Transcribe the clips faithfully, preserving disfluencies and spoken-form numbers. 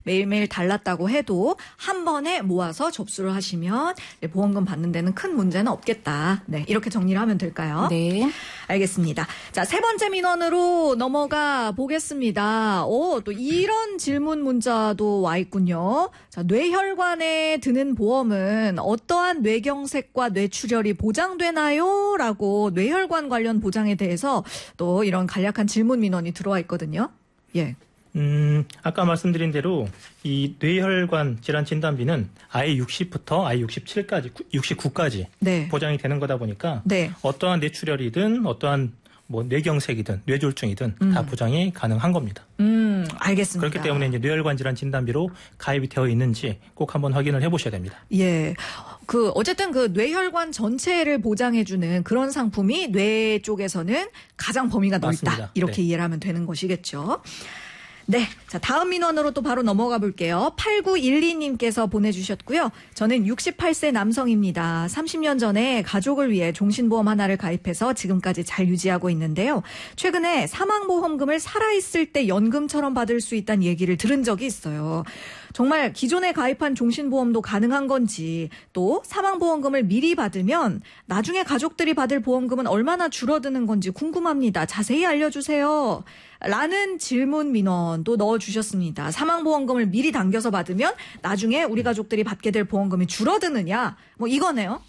매일매일 달랐다고 해도 한 번에 모아서 접수를 하시면 보험금 받는 데는 큰 문제는 없겠다. 네, 이렇게 정리를 하면 될까요? 네. 알겠습니다. 자, 세 번째 민원으로 넘어가 보겠습니다. 오, 또 이런 질문 문자도 와 있군요. 자, 뇌혈관에 드는 보험은 어떠한 뇌경색과 뇌출혈이 보장되나요? 라고 뇌혈관 관련 보장에 대해서 또 이런 간략한 질문 민원이 들어와 있거든요. 예. 음, 아까 말씀드린 대로 이 뇌혈관 질환 진단비는 아이 육십부터 아이 육십칠까지, 육십구까지 네. 보장이 되는 거다 보니까 네. 어떠한 뇌출혈이든 어떠한 뭐 뇌경색이든 뇌졸중이든 음. 다 보장이 가능한 겁니다. 음, 알겠습니다. 그렇기 때문에 이제 뇌혈관 질환 진단비로 가입이 되어 있는지 꼭 한번 확인을 해보셔야 됩니다. 예. 그 어쨌든 그 뇌혈관 전체를 보장해주는 그런 상품이 뇌 쪽에서는 가장 범위가 넓다. 맞습니다. 이렇게 네. 이해를 하면 되는 것이겠죠. 네. 자, 다음 민원으로 또 바로 넘어가 볼게요. 팔구일이 님께서 보내주셨고요. 저는 육십팔 세 남성입니다. 삼십 년 전에 가족을 위해 종신보험 하나를 가입해서 지금까지 잘 유지하고 있는데요. 최근에 사망보험금을 살아있을 때 연금처럼 받을 수 있다는 얘기를 들은 적이 있어요. 정말 기존에 가입한 종신보험도 가능한 건지, 또 사망보험금을 미리 받으면 나중에 가족들이 받을 보험금은 얼마나 줄어드는 건지 궁금합니다. 자세히 알려주세요. 라는 질문 민원도 넣어주셨습니다. 사망보험금을 미리 당겨서 받으면 나중에 우리 가족들이 받게 될 보험금이 줄어드느냐, 뭐 이거네요.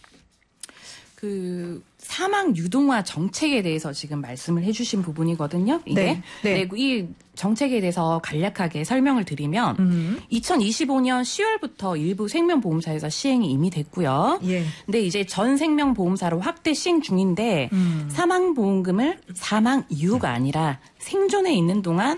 그 사망 유동화 정책에 대해서 지금 말씀을 해주신 부분이거든요. 이게. 네. 네. 네, 이 정책에 대해서 간략하게 설명을 드리면 음. 이천이십오 년 시월부터 일부 생명보험사에서 시행이 이미 됐고요. 예. 근데 이제 전 생명보험사로 확대 시행 중인데 음. 사망보험금을 사망 이후가 아니라 생존에 있는 동안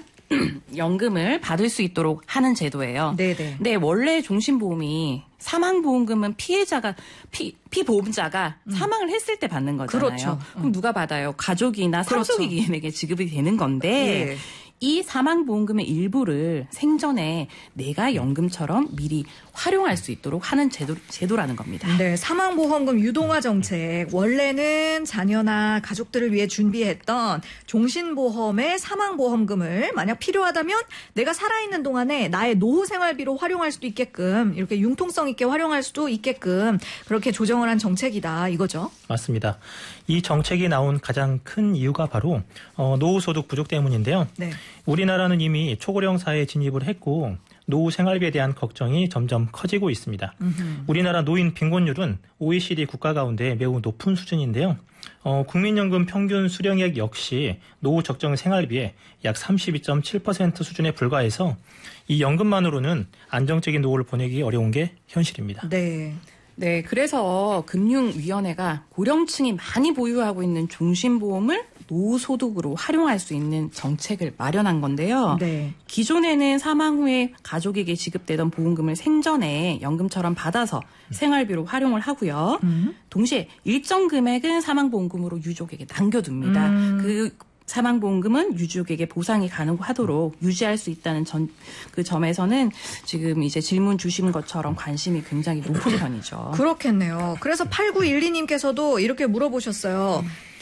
연금을 받을 수 있도록 하는 제도예요. 네네. 근데 원래 종신보험이 사망보험금은 피해자가 피 피보험자가 음. 사망을 했을 때 받는 거잖아요. 그렇죠. 그럼 누가 받아요? 가족이나 그렇죠. 상속인에게 지급이 되는 건데 예. 이 사망보험금의 일부를 생전에 내가 연금처럼 미리 활용할 수 있도록 하는 제도, 제도라는 겁니다. 네, 사망보험금 유동화 정책. 원래는 자녀나 가족들을 위해 준비했던 종신보험의 사망보험금을 만약 필요하다면 내가 살아있는 동안에 나의 노후 생활비로 활용할 수도 있게끔, 이렇게 융통성 있게 활용할 수도 있게끔 그렇게 조정을 한 정책이다 이거죠. 맞습니다. 이 정책이 나온 가장 큰 이유가 바로 어, 노후소득 부족 때문인데요. 네. 우리나라는 이미 초고령 사회에 진입을 했고 노후 생활비에 대한 걱정이 점점 커지고 있습니다. 음흠. 우리나라 노인 빈곤율은 오이시디 국가 가운데 매우 높은 수준인데요. 어, 국민연금 평균 수령액 역시 노후 적정 생활비의 약 삼십이 점 칠 퍼센트 수준에 불과해서 이 연금만으로는 안정적인 노후를 보내기 어려운 게 현실입니다. 네. 네, 그래서 금융위원회가 고령층이 많이 보유하고 있는 종신보험을 노후소득으로 활용할 수 있는 정책을 마련한 건데요. 네. 기존에는 사망 후에 가족에게 지급되던 보험금을 생전에 연금처럼 받아서 생활비로 활용을 하고요. 음. 동시에 일정 금액은 사망보험금으로 유족에게 남겨둡니다. 음. 그 사망보험금은 유족에게 보상이 가능하도록 유지할 수 있다는 전, 그 점에서는 지금 이제 질문 주신 것처럼 관심이 굉장히 높은 편이죠. 그렇겠네요. 그래서 팔구일이 님께서도 이렇게 물어보셨어요.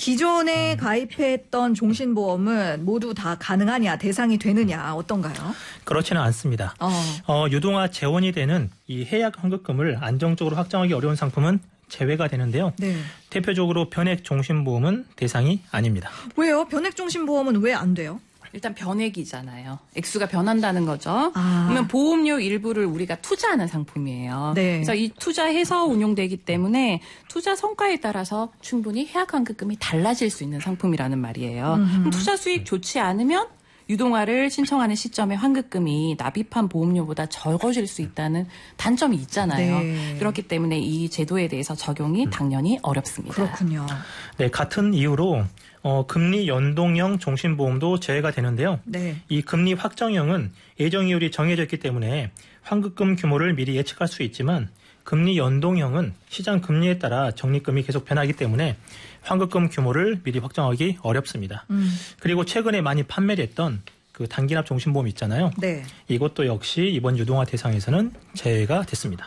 기존에 가입했던 종신보험은 모두 다 가능하냐, 대상이 되느냐, 어떤가요? 그렇지는 않습니다. 어. 어, 유동화 재원이 되는 이 해약 환급금을 안정적으로 확정하기 어려운 상품은 제외가 되는데요. 네. 대표적으로 변액 종신보험은 대상이 아닙니다. 왜요? 변액종신보험은 왜 안 돼요? 일단 변액이잖아요. 액수가 변한다는 거죠. 아. 그러면 보험료 일부를 우리가 투자하는 상품이에요. 네. 그래서 이 투자해서 운용되기 때문에 투자 성과에 따라서 충분히 해약 환급금이 달라질 수 있는 상품이라는 말이에요. 그럼 투자 수익 좋지 않으면 유동화를 신청하는 시점에 환급금이 납입한 보험료보다 적어질 수 있다는 단점이 있잖아요. 네. 그렇기 때문에 이 제도에 대해서 적용이 당연히 어렵습니다. 그렇군요. 네, 같은 이유로 어, 금리 연동형 종신보험도 제외가 되는데요. 네. 이 금리 확정형은 예정이율이 정해져 있기 때문에 환급금 규모를 미리 예측할 수 있지만 금리 연동형은 시장 금리에 따라 적립금이 계속 변하기 때문에 환급금 규모를 미리 확정하기 어렵습니다. 음. 그리고 최근에 많이 판매됐던 그 단기납 종신보험 있잖아요. 네. 이것도 역시 이번 유동화 대상에서는 제외가 됐습니다.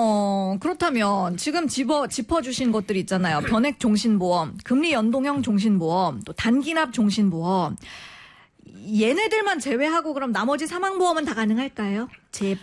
어, 그렇다면 지금 짚어, 짚어주신 것들 있잖아요. 변액 종신보험, 금리 연동형 종신보험, 또 단기납 종신보험. 얘네들만 제외하고 그럼 나머지 사망보험은 다 가능할까요? 제